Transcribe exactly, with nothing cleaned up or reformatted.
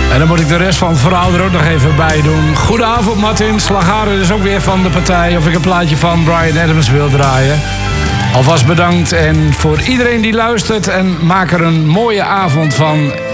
En dan moet ik de rest van het verhaal er ook nog even bij doen. Goedenavond Martin, Slagharen is ook weer van de partij. Of ik een plaatje van Bryan Adams wil draaien. Alvast bedankt en voor iedereen die luistert. En maak er een mooie avond van.